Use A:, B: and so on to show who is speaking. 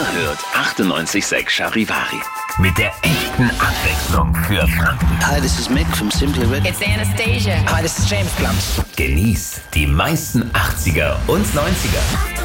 A: hört 98.6 Charivari.
B: Mit der echten Abwechslung für Franken.
C: Hi, this is Mick from Simply Red.
D: It's Anastasia.
C: Hi, this is James Blunt.
B: Genießt die meisten 80er und 90er.